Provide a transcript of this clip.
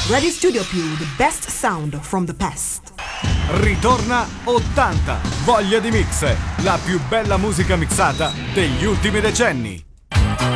Ready Studio Più, the best sound from the past. Ritorna 80, voglia di mix, la più bella musica mixata degli ultimi decenni.